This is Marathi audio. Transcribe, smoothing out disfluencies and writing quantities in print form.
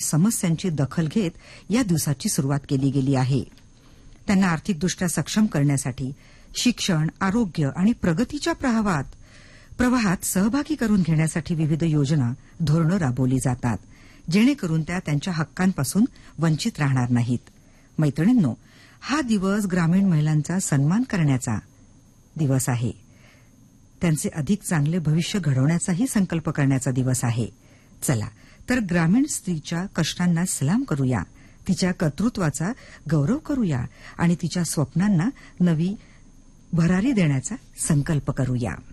समस्यांची दखल घेत या दिवसाची सुरुवात केली गेली आहे. त्यांना आर्थिकदृष्ट्या सक्षम करण्यासाठी शिक्षण, आरोग्य आणि प्रगतीच्या प्रवाहात सहभागी करून घेण्यासाठी विविध योजना, धोरणं राबवली जातात, जेणेकरून त्या त्यांच्या हक्कांपासून वंचित राहणार नाहीत. मैत्रिणींनो, हा दिवस ग्रामीण महिलांचा सन्मान करण्याचा दिवस आहे. त्यांचे अधिक चांगले भविष्य घडवण्याचाही संकल्प करण्याचा दिवस आहे. चला तर ग्रामीण स्त्रीच्या कष्टांना सलाम करूया, तिच्या कर्तृत्वाचा गौरव करूया आणि तिच्या स्वप्नांना नवी भरारी देण्याचा संकल्प करूया.